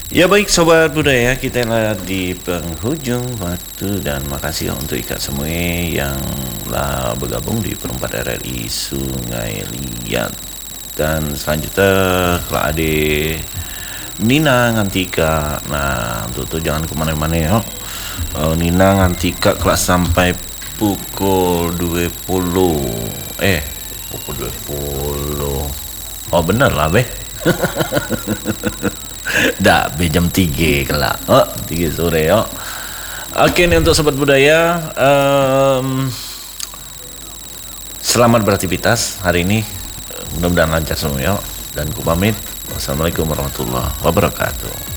Ya baik sobat budaya, kita lah di penghujung waktu dan makasih untuk ikat semua yang lah bergabung di perempat RRI Sungai Liat. Dan selanjutnya kalau ada Nina ngantika. Nah untuk itu jangan kemana-mana ya. Nina ngantika kelas sampai pukul 20. Pukul 20. Oh bener lah beh. Dah jam 3 kelak. 3 sore ya. Oke, ini untuk sobat budaya, selamat beraktivitas hari ini. Mudah-mudahan lancar semua ya. Dan ku pamit. Wassalamualaikum warahmatullahi wabarakatuh.